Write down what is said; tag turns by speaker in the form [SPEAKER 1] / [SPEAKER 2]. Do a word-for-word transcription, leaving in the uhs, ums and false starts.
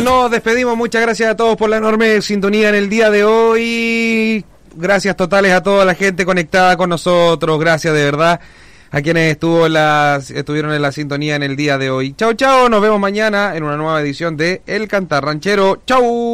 [SPEAKER 1] nos despedimos. Muchas gracias a todos por la enorme sintonía en el día de hoy. Gracias totales a toda la gente conectada con nosotros. Gracias de verdad a quienes estuvo en la, estuvieron en la sintonía en el día de hoy. Chao, chao. Nos vemos mañana en una nueva edición de El Cantar Ranchero. Chao.